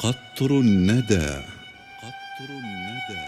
قطر الندى. قطر الندى.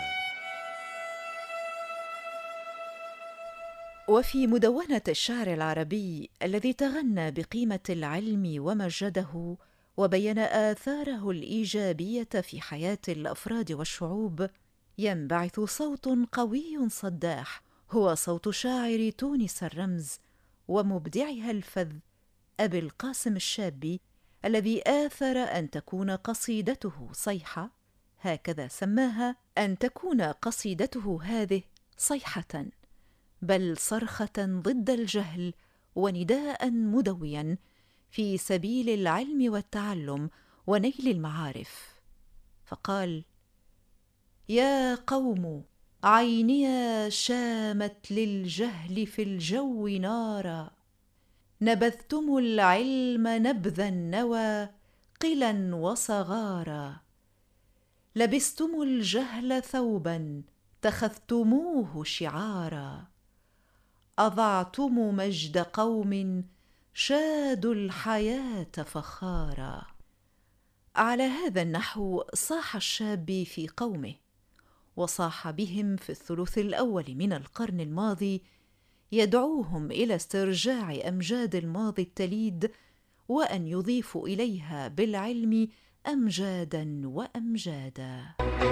وفي مدونة الشعر العربي الذي تغنى بقيمة العلم ومجده وبين آثاره الإيجابية في حياة الأفراد والشعوب، ينبعث صوت قوي صداح، هو صوت شاعر تونس الرمز ومبدعها الفذ أبي القاسم الشابي، الذي آثر أن تكون قصيدته صيحة، هكذا سماها، أن تكون قصيدته هذه صيحة، بل صرخة ضد الجهل ونداء مدويا في سبيل العلم والتعلم ونيل المعارف. فقال: يا قوم، عينيا شامت للجهل في الجو نارا، نبذتم العلم نبذ النوى قلا وصغارا، لبستم الجهل ثوبا اتخذتموه شعارا، أضعتم مجد قوم شادوا الحياة فخارا. على هذا النحو صاح الشاب في قومه، وصاح بهم في الثلث الأول من القرن الماضي، يدعوهم إلى استرجاع أمجاد الماضي التليد، وأن يضيفوا إليها بالعلم أمجادا وأمجادا.